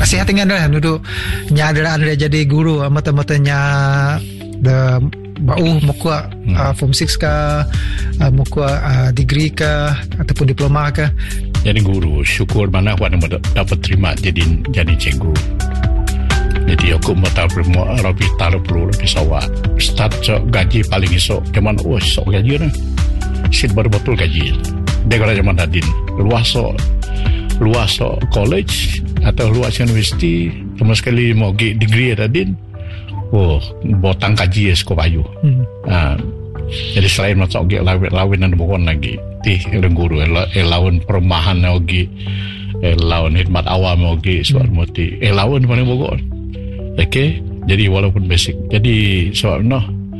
nasihatingan lah duduk nya adalah jadi guru mata-matanya the bau muka form 6 ke muka degree ke ataupun diploma ke. Jadi guru syukur mana awak dapat terima jadi cikgu. Jadi aku mau lebih taruh perlu lebih sawah start gaji paling esok zaman esok gaji ni sit baru betul gaji dia kalau zaman tadin luas college atau luas universiti cuma sekali mau degree tadin botang gaji sekolah bayu. Jadi selain masuk lawin dan bukan lagi guru lawan perumahan lagi lawan khidmat awam lagi soal mesti lawan paling bogor. Okay, jadi walaupun basic, jadi soalnya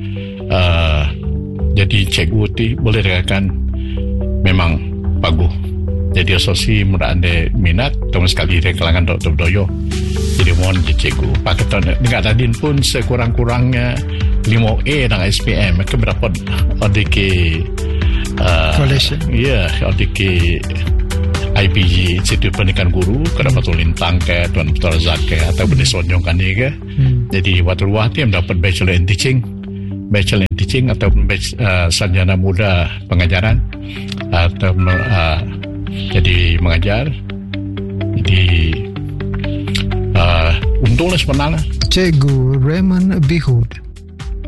jadi cikgu ti boleh dikatakan memang bagus. Jadi asosi mudah anda minat, terus sekali dari kalangan Dr. Doyo. Jadi mohon jadi cikgu. Pakai dengan tadin pun sekurang-kurangnya 5A dengan SPM. Mereka berapa ODK college. Ya, ODK IPG Institut Pendidikan Guru kena betul lintang ke Tuan Betul Razak ke atau boleh sonjongkan dia ke. Jadi waktu luar dia mendapat Bachelor in Teaching atau sarjana muda pengajaran atau jadi mengajar. Jadi untunglah sebenarnya Cikgu Raymond Bihud.